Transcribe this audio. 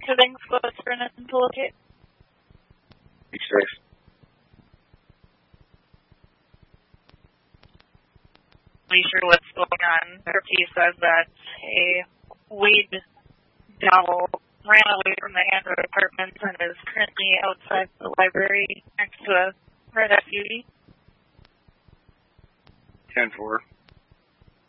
Thanks, what's for an to locate? X-rays. Be sure what's going on. He says that a Wade Dowell ran away from the Andrew apartment and is currently outside the library next to a red SUV. 10-4.